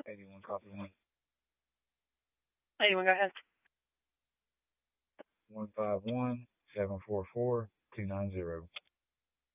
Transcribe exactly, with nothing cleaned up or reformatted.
eighty-one, copy one. eighty-one, go ahead. one five one, seven four four, two nine zero.